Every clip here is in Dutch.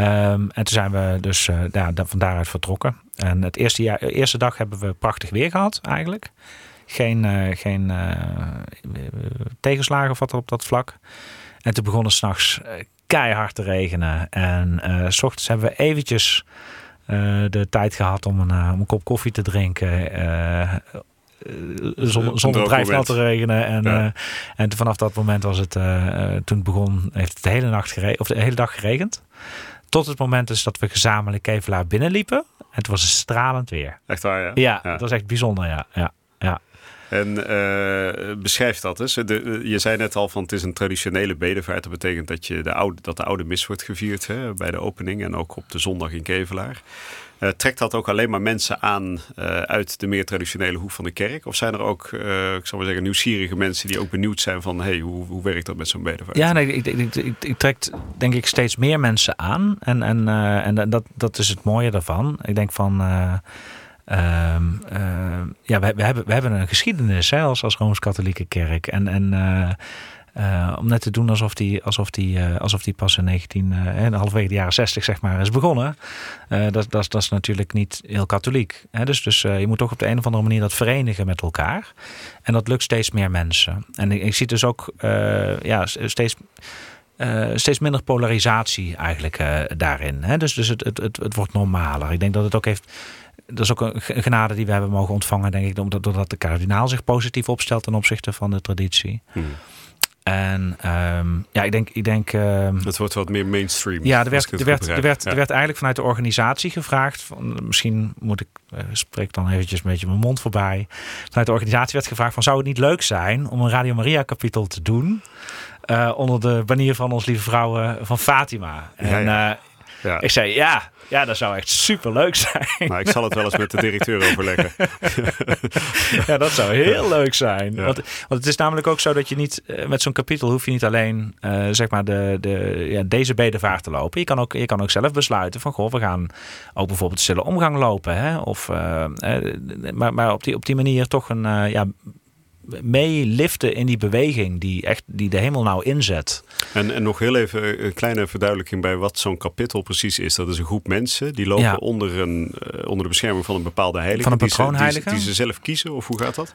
En toen zijn we dus van daaruit vertrokken. En het eerste dag hebben we prachtig weer gehad eigenlijk. Geen tegenslagen of wat op dat vlak. En toen begon het 's nachts keihard te regenen. En 's ochtends hebben we eventjes de tijd gehad om een kop koffie te drinken. Zonder drijfnat te regenen. En vanaf dat moment was het, toen het begon, heeft het de hele dag geregend. Tot het moment dus dat we gezamenlijk Kevelaar binnenliepen. En het was stralend weer. Echt waar, ja? Ja, dat was echt bijzonder, ja. En beschrijf dat eens. Je zei net al van het is een traditionele bedevaart. Dat betekent dat de oude mis wordt gevierd bij de opening. En ook op de zondag in Kevelaar. Trekt dat ook alleen maar mensen aan uit de meer traditionele hoek van de kerk? Of zijn er ook, ik zal maar zeggen, nieuwsgierige mensen die ook benieuwd zijn van hoe werkt dat met zo'n bedevaart? Ja, nee, ik trekt denk ik steeds meer mensen aan. En dat is het mooie daarvan. Ik denk van... we hebben een geschiedenis als Rooms-Katholieke kerk. Om net te doen alsof die pas in halverwege de jaren 60 zeg maar is begonnen. Dat is natuurlijk niet heel katholiek. Dus je moet toch op de een of andere manier dat verenigen met elkaar. En dat lukt steeds meer mensen. En ik zie dus ook steeds minder polarisatie eigenlijk daarin. Dus het wordt normaler. Ik denk dat het ook heeft... Dat is ook een genade die we hebben mogen ontvangen, denk ik, doordat de kardinaal zich positief opstelt ten opzichte van de traditie. En ik denk... het wordt wat meer mainstream. Ja, er werd eigenlijk vanuit de organisatie gevraagd. Misschien spreek dan eventjes een beetje mijn mond voorbij. Vanuit de organisatie werd gevraagd van, zou het niet leuk zijn om een Radio Maria kapitel te doen onder de banier van ons lieve vrouwen van Fatima? Ik zei ja, dat zou echt super leuk zijn. Maar ik zal het wel eens met de directeur overleggen. Ja, dat zou heel leuk zijn. Ja. Want het is namelijk ook zo dat je niet met zo'n kapitel hoef je niet alleen zeg maar deze bedevaart te lopen. Je kan ook zelf besluiten van we gaan ook bijvoorbeeld de stille omgang lopen. Hè? Of, maar op die manier toch een meeliften in die beweging die de hemel nou inzet. En nog heel even een kleine verduidelijking bij wat zo'n kapitel precies is. Dat is een groep mensen die lopen onder de bescherming van een bepaalde heilige. Van een patroonheilige. Die ze zelf kiezen, of hoe gaat dat?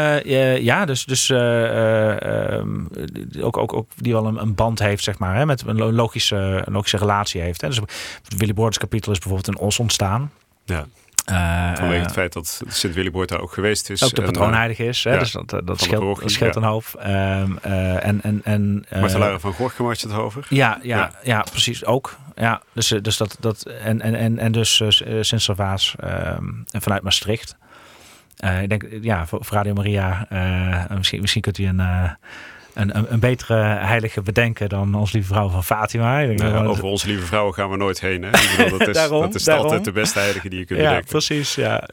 Ook die wel een band heeft, zeg maar, met een logische relatie heeft. Hè. Dus het Willy Boorts kapitel is bijvoorbeeld in Os ontstaan. Ja. Vanwege het feit dat Sint Willibord daar ook geweest is. Ook de patroonheilige is. Dus dat scheelt een hoop. Martelaar van Gorchem had je het over? Ja, precies. Ook. Ja, dus dat en dus Sint-Servaas vanuit Maastricht. Ik denk, voor Radio Maria, misschien kunt u een betere heilige bedenken dan ons lieve vrouw van Fatima. Over onze lieve vrouwen gaan we nooit heen. Hè? Dat is altijd de beste heilige die je kunt bedenken. Precies.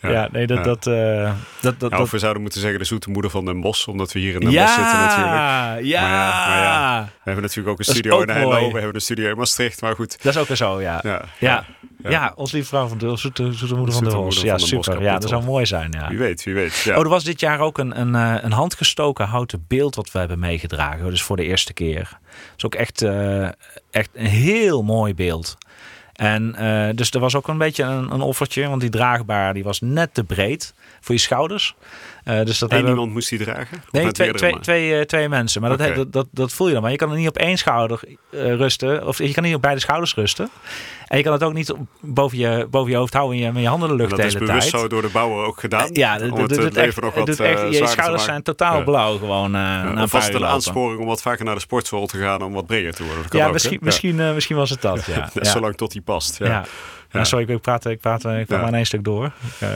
Of we zouden moeten zeggen de zoete moeder van Den Bosch, omdat we hier in Den Bosch zitten natuurlijk. Maar we hebben natuurlijk ook een studio in Eindhoven. We hebben een studio in Maastricht, maar goed. Dat is ook weer zo, ja. Ons lieve vrouw van de zoete moeder van Den Bosch. Ja, super. Ja, dat zou mooi zijn. Ja. Wie weet. Ja. Er was dit jaar ook een handgestoken houten beeld wat we hebben meegedragen. Dus voor de eerste keer. Dat is ook echt een heel mooi beeld. En dus er was ook een beetje een offertje. Want die draagbaar die was net te breed voor je schouders. Dus iemand moest die dragen? Nee, twee mensen. Maar dat voel je dan. Maar je kan er niet op één schouder rusten. Of je kan niet op beide schouders rusten. En je kan het ook niet boven je hoofd houden en met je handen de lucht de hele tijd. Dat is bewust zo door de bouwer ook gedaan? Je schouders zijn totaal blauw gewoon. Of was het een aansporing om wat vaker naar de sportschool te gaan om wat breder te worden? Misschien was het dat. Ja. Zolang tot die past. Ja, sorry, ik praat maar één stuk door.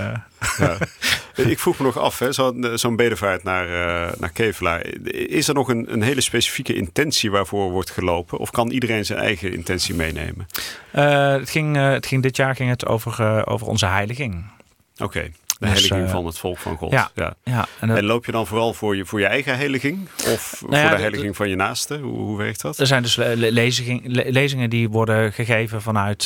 Ik vroeg me nog af, zo'n bedevaart naar Kevelaar. Is er nog een hele specifieke intentie waarvoor wordt gelopen? Of kan iedereen zijn eigen intentie meenemen? Dit jaar ging het over onze heiliging. Oké. De heiliging van het volk van God. Ja. En loop je dan vooral voor je eigen heiliging? Of voor de heiliging van je naaste? Hoe werkt dat? Er zijn dus lezingen die worden gegeven vanuit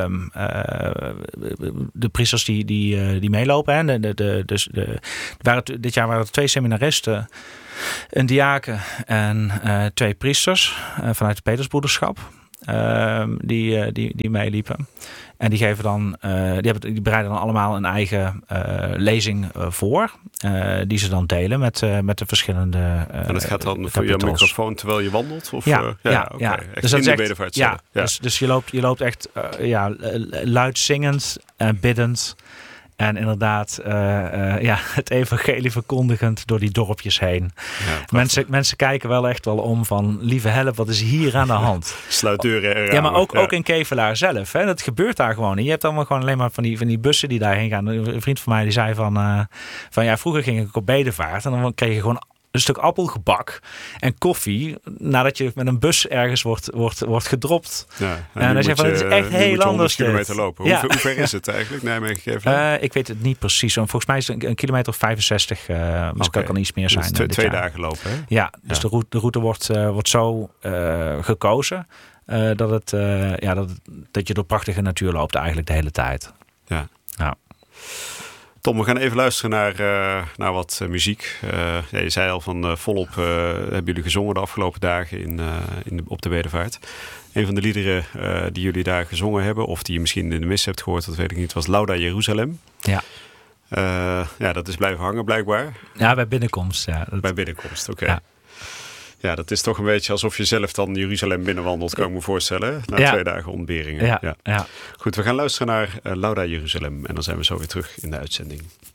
de priesters die meelopen. Hè. Dit jaar waren er 2 seminaristen, een diaken en 2 priesters vanuit het Petersbroederschap. die meeliepen. En die geven dan, die bereiden dan allemaal een eigen lezing voor. Die ze dan delen met de verschillende en dat gaat dan voor kapitels. je microfoon terwijl je wandelt? Of, ja. Echt Dus in de echt, bedevaart ja, zelf. dus je loopt echt luid zingend en biddend. En inderdaad, het evangelie verkondigend door die dorpjes heen. Ja, mensen kijken wel echt wel om van, lieve help, wat is hier aan de hand? Sluit deuren en ramen. Ja, maar ook in Kevelaar zelf. Hè, dat gebeurt daar gewoon. En je hebt allemaal gewoon alleen maar van die bussen die daarheen gaan. Een vriend van mij die zei van vroeger ging ik op bedevaart. En dan kreeg je gewoon een stuk appelgebak en koffie nadat je met een bus ergens wordt gedropt. Ja, en dan zeg je van, het is echt heel anders. Kilometer lopen. Ja. Hoe ver is het eigenlijk, Nijmegen-Kevelaar? Ik weet het niet precies. Volgens mij is het een kilometer of 65. Kan kan iets meer zijn. Dus twee dagen lopen, hè? Ja, dus de route wordt zo gekozen dat je door prachtige natuur loopt eigenlijk de hele tijd. Ja. Ja. Tom, we gaan even luisteren naar wat muziek. Je zei al van volop hebben jullie gezongen de afgelopen dagen op de bedevaart. Een van de liederen die jullie daar gezongen hebben, of die je misschien in de mis hebt gehoord, dat weet ik niet, was Lauda Jeruzalem. Ja. Dat is blijven hangen blijkbaar. Ja, bij binnenkomst. Ja, bij binnenkomst, oké. Ja, dat is toch een beetje alsof je zelf dan Jeruzalem binnenwandelt, kan ik me voorstellen. Na 2 dagen ontberingen. Ja. Goed, we gaan luisteren naar Lauda Jeruzalem. En dan zijn we zo weer terug in de uitzending.